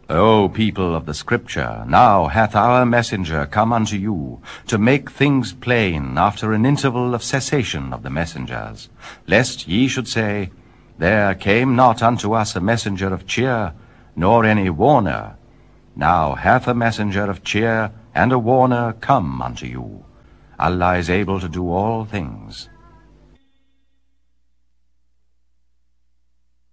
O people of the Scripture, now hath our messenger come unto you, to make things plain after an interval of cessation of the messengers, lest ye should say, There came not unto us a messenger of cheer, nor any warner. Now hath a messenger of cheer and a warner come unto you. Allah is able to do all things.